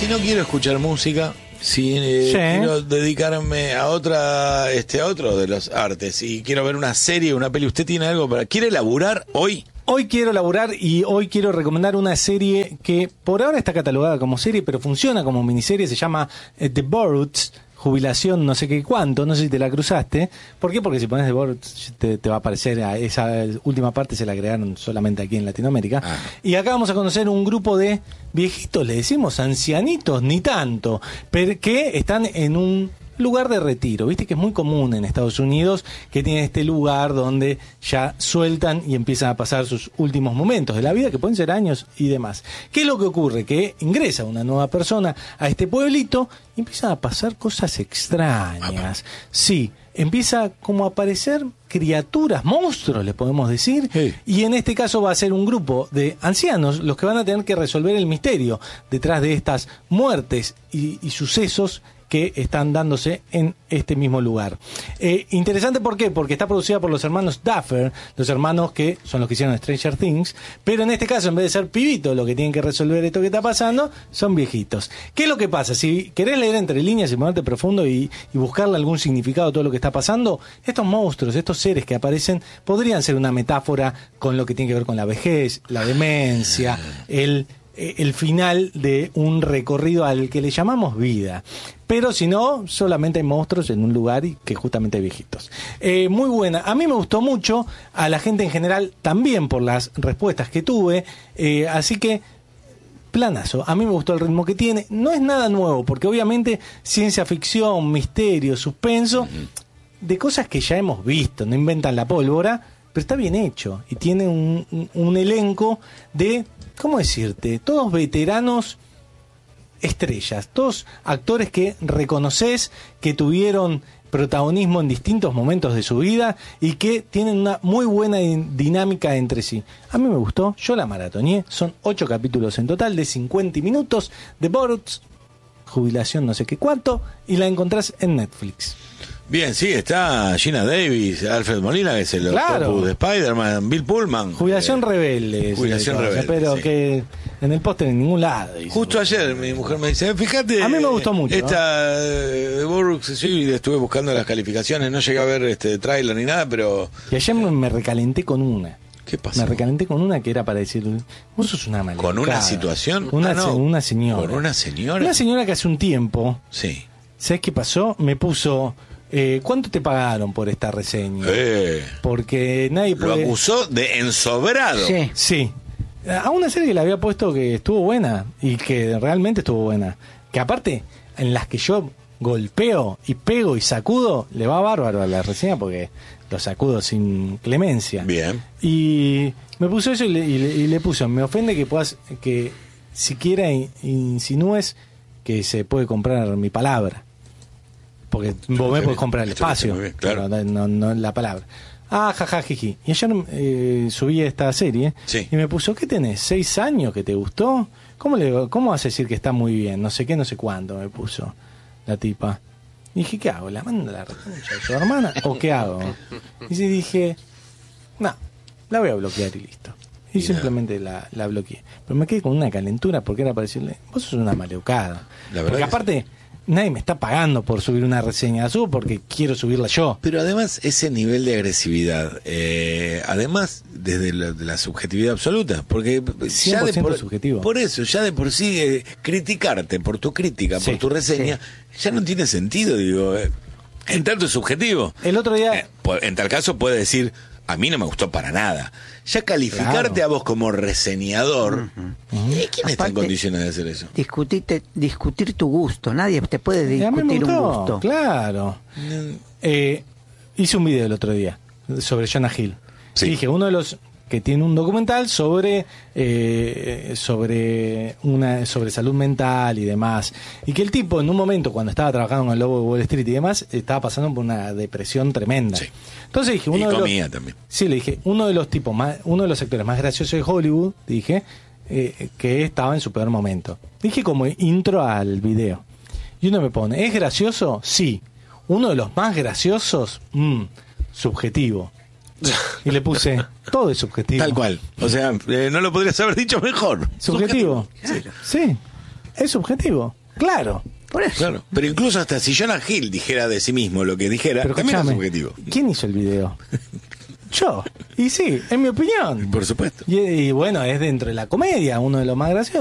si no quiero escuchar música, si quiero dedicarme a a otro de los artes y quiero ver una serie, una peli, ¿usted tiene algo ¿quiere laburar hoy? Hoy quiero laburar y hoy quiero recomendar una serie que por ahora está catalogada como serie, pero funciona como miniserie, se llama The Boruts, Jubilación no sé qué cuánto, no sé si te la cruzaste. ¿Por qué? Porque si pones The Boruts te va a aparecer, a esa última parte se la crearon solamente aquí en Latinoamérica. Y acá vamos a conocer un grupo de viejitos, le decimos ancianitos, ni tanto, pero que están en un lugar de retiro. Viste que es muy común en Estados Unidos que tienen este lugar donde ya sueltan y empiezan a pasar sus últimos momentos de la vida, que pueden ser años y demás. ¿Qué es lo que ocurre? Que ingresa una nueva persona a este pueblito y empiezan a pasar cosas extrañas. Sí, empieza como a aparecer criaturas, monstruos, le podemos decir, y en este caso va a ser un grupo de ancianos los que van a tener que resolver el misterio detrás de estas muertes y sucesos que están dándose en este mismo lugar. Interesante, ¿por qué? Porque está producida por los hermanos Duffer, los hermanos que son los que hicieron Stranger Things, pero en este caso, en vez de ser pibitos lo que tienen que resolver esto que está pasando, son viejitos. ¿Qué es lo que pasa? Si querés leer entre líneas y ponerte profundo y buscarle algún significado a todo lo que está pasando, estos monstruos, estos seres que aparecen, podrían ser una metáfora con lo que tiene que ver con la vejez, la demencia, el final de un recorrido al que le llamamos vida. Pero si no, solamente hay monstruos en un lugar y que justamente hay viejitos. Muy buena. A mí me gustó mucho, a la gente en general también por las respuestas que tuve. Así que, planazo. A mí me gustó el ritmo que tiene. No es nada nuevo, porque obviamente ciencia ficción, misterio, suspenso, de cosas que ya hemos visto, no inventan la pólvora, pero está bien hecho. Y tiene un elenco de, ¿cómo decirte? Todos veteranos estrellas, todos actores que reconoces, que tuvieron protagonismo en distintos momentos de su vida y que tienen una muy buena dinámica entre sí. A mí me gustó, yo la maratoneé, son 8 capítulos en total de 50 minutos de Boruts, Jubilación no sé qué cuánto, y la encontrás en Netflix. Bien, sí, está Gina Davis, Alfred Molina, que es el octopus de Spider-Man, Bill Pullman. Jubilación Rebelde. Jubilación Rebelde. Pero que en el póster en ningún lado. Justo ayer mi mujer me dice, fíjate. A mí me gustó mucho. Esta de Boruts, sí, estuve buscando las calificaciones, no llegué a ver tráiler ni nada, pero. Y ayer me recalenté con una. ¿Qué pasó? Me recalenté con una que era para decir, vos sos una maldita. ¿Con una situación? Una señora. ¿Con una señora? Una señora que hace un tiempo. Sí. ¿Sabes qué pasó? Me puso. ¿Cuánto te pagaron por esta reseña? Porque nadie puede... Lo acusó de ensobrado. Sí. A una serie que le había puesto que estuvo buena y que realmente estuvo buena. Que aparte, en las que yo golpeo y pego y sacudo, le va bárbaro a la reseña porque lo sacudo sin clemencia. Bien. Y me puso eso y le puso, me ofende que puedas, que siquiera insinúes que se puede comprar mi palabra. Porque vos me podés comprar el espacio, bien, claro. pero no la palabra. Jiji. Y ayer subí esta serie y me puso, ¿qué tenés? ¿6 años que te gustó? ¿Cómo vas a decir que está muy bien? No sé qué, no sé cuánto, me puso la tipa. Y dije, ¿qué hago? ¿La mando a la reconcha de su hermana? ¿O qué hago? Y dije, no, la voy a bloquear y listo. Y simplemente la bloqueé. Pero me quedé con una calentura porque era para decirle, vos sos una maleducada. Porque aparte... Nadie me está pagando por subir una reseña, subo porque quiero subirla yo. Pero además ese nivel de agresividad, además desde la subjetividad absoluta, porque ya de subjetivo. Por eso, ya de por sí criticarte por tu crítica, por tu reseña, ya no tiene sentido, digo, en tanto es subjetivo. El otro día... en tal caso puede decir, a mí no me gustó para nada. Ya calificarte a vos como reseñador, ¿quién está en condiciones de hacer eso? Discutir tu gusto, nadie te puede discutir un gusto. Claro. Hice un video el otro día sobre Jonah Hill. Sí. Dije, uno de los que tiene un documental sobre salud mental y demás, y que el tipo en un momento cuando estaba trabajando con el Lobo de Wall Street y demás estaba pasando por una depresión tremenda. Entonces dije, también. Sí, le dije, uno de los actores más graciosos de Hollywood, dije, que estaba en su peor momento. Dije como intro al video. Y uno me pone, ¿es gracioso? Sí. Uno de los más graciosos, subjetivo. Y le puse, todo es subjetivo. Tal cual. O sea, no lo podrías haber dicho mejor. Subjetivo. Sí. Es subjetivo, claro. Por eso. Claro. Pero incluso hasta si Jonah Hill dijera de sí mismo lo que dijera, Pero también es escuchame, subjetivo. ¿quién hizo el video? Yo. Y sí, en mi opinión. Por supuesto. Y bueno, es dentro de la comedia, uno de los más graciosos.